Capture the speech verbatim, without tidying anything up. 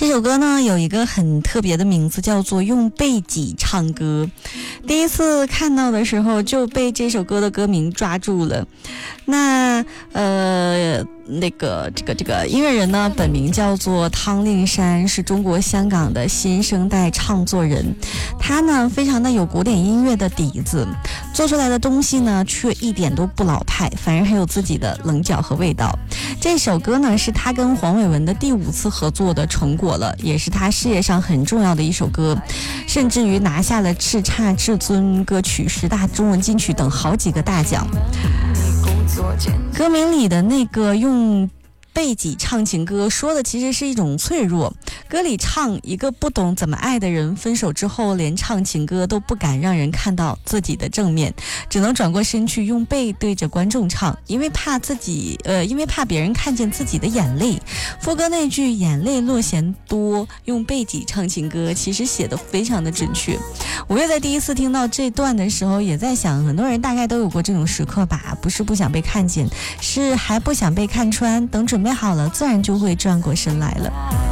这首歌呢有一个很特别的名字，叫做用背脊唱歌。第一次看到的时候就被这首歌的歌名抓住了。那呃那个这个这个音乐人呢本名叫做汤令山，是中国香港的新生代唱作人。他呢非常的有古典音乐的底子，做出来的东西呢却一点都不老派，反而很有自己的棱角和味道。这首歌呢是他跟黄伟文的第五次合作的成果了，也是他事业上很重要的一首歌，甚至于拿下了叱咤至尊歌曲、十大中文金曲等好几个大奖。歌名里的那个用背脊唱情歌说的其实是一种脆弱。歌里唱一个不懂怎么爱的人分手之后连唱情歌都不敢让人看到自己的正面，只能转过身去用背对着观众唱，因为怕自己呃，因为怕别人看见自己的眼泪。副歌那句眼泪落嫌多用背脊唱情歌其实写得非常的准确。我也在第一次听到这段的时候也在想，很多人大概都有过这种时刻吧，不是不想被看见，是还不想被看穿，等准备好了自然就会转过身来了。